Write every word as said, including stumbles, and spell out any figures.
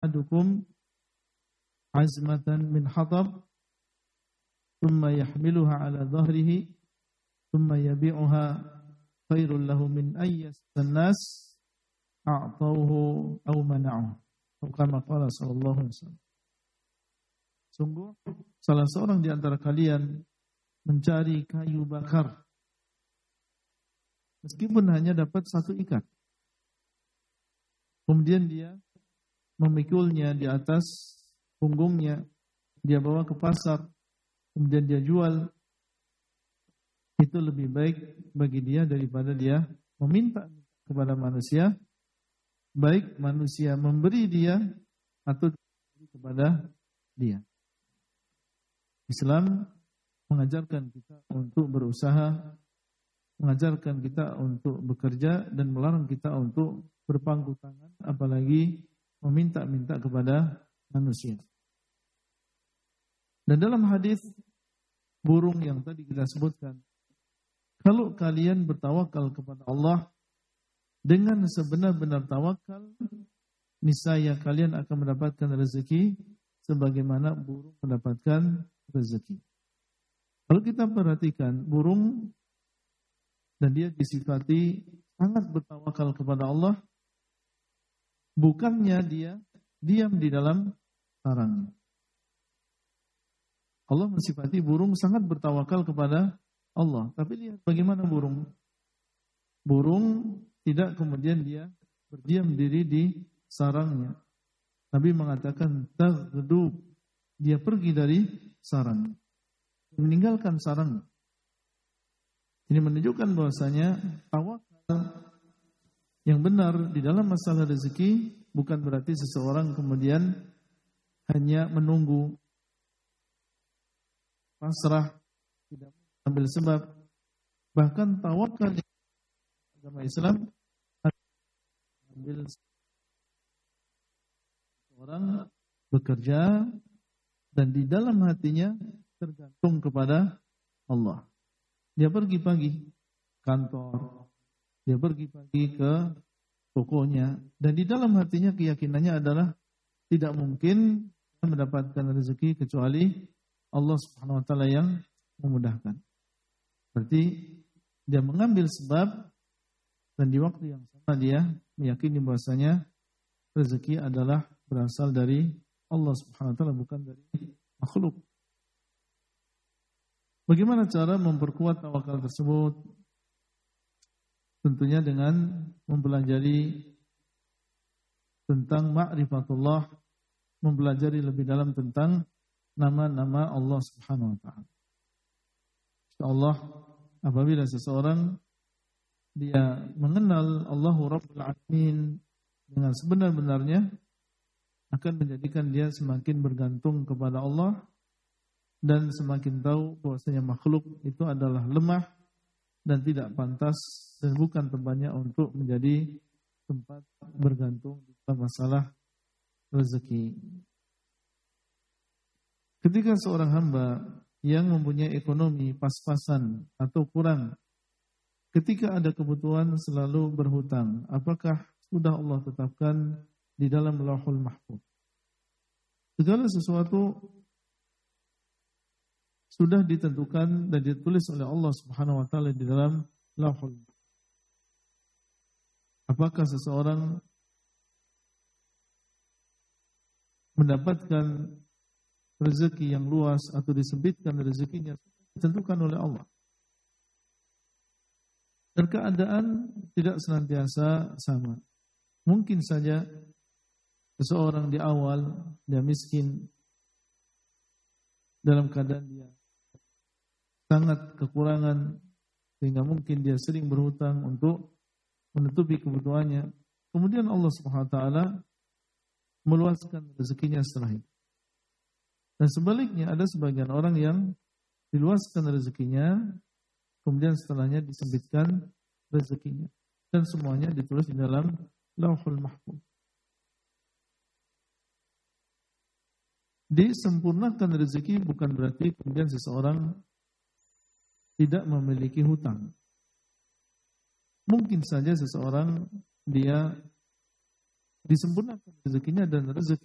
ahadukum azmatan min hatab thumma yahmiluha ala dhahrihi thumma yabi'uha khairul lahu min ayyastan nas a'tauhu aw mana'uhu. Kama qala sallallahu alaihi wasallam. Sungguh salah seorang di antara kalian mencari kayu bakar meskipun hanya dapat satu ikat. Kemudian dia memikulnya di atas punggungnya, dia bawa ke pasar, kemudian dia jual. Itu lebih baik bagi dia daripada dia meminta kepada manusia, baik manusia memberi dia atau memberi kepada dia. Islam mengajarkan kita untuk berusaha, mengajarkan kita untuk bekerja dan melarang kita untuk berpangku tangan, apalagi meminta-minta kepada manusia. Dan dalam hadis burung yang tadi kita sebutkan, kalau kalian bertawakal kepada Allah dengan sebenar-benar tawakal, niscaya kalian akan mendapatkan rezeki sebagaimana burung mendapatkan rezeki. Kalau kita perhatikan burung dan dia disifati sangat bertawakal kepada Allah, bukannya dia diam di dalam sarangnya. Allah mensifati burung sangat bertawakal kepada Allah. Tapi lihat bagaimana burung. Burung tidak kemudian dia berdiam diri di sarangnya. Nabi mengatakan taghdu, dia pergi dari sarangnya, meninggalkan sarangnya. Ini menunjukkan bahwasanya tawakal yang benar di dalam masalah rezeki bukan berarti seseorang kemudian hanya menunggu, pasrah, tidak ambil sebab. Bahkan tawakal di agama Islam ambil orang bekerja dan di dalam hatinya tergantung kepada Allah. Dia pergi pagi kantor, dia pergi pagi ke tokonya, dan di dalam hatinya keyakinannya adalah tidak mungkin mendapatkan rezeki kecuali Allah Subhanahu wa taala yang memudahkan. Berarti dia mengambil sebab dan di waktu yang sama dia meyakini bahwasanya rezeki adalah berasal dari Allah Subhanahu wa taala, bukan dari makhluk. Bagaimana cara memperkuat tawakal tersebut? Tentunya dengan mempelajari tentang ma'rifatullah, mempelajari lebih dalam tentang nama-nama Allah Subhanahu wa taala. Insyaallah apabila seseorang dia mengenal Allahu Rabbul Alamin dengan sebenar-benarnya, akan menjadikan dia semakin bergantung kepada Allah dan semakin tahu bahwasanya makhluk itu adalah lemah dan tidak pantas dan bukan tempatnya untuk menjadi tempat bergantung dalam masalah rezeki. Ketika seorang hamba yang mempunyai ekonomi pas-pasan atau kurang, ketika ada kebutuhan selalu berhutang, apakah sudah Allah tetapkan di dalam Lauhul Mahfuz? Segala sesuatu sudah ditentukan dan ditulis oleh Allah Subhanahu wa taala di dalam Lauhul Mahfuz. Apakah seseorang mendapatkan rezeki yang luas atau disempitkan rezekinya, ditentukan oleh Allah. Dan keadaan tidak senantiasa sama. Mungkin saja seseorang di awal dia miskin, dalam keadaan dia sangat kekurangan sehingga mungkin dia sering berhutang untuk menutupi kebutuhannya. Kemudian Allah Subhanahu wa taala meluaskan rezekinya setelah itu. Dan sebaliknya ada sebagian orang yang diluaskan rezekinya, kemudian setelahnya disempitkan rezekinya. Dan semuanya ditulis di dalam Lauhul Mahfuz. Disempurnakan rezeki bukan berarti kemudian seseorang tidak memiliki hutang. Mungkin saja seseorang dia disempurnakan rezekinya dan rezeki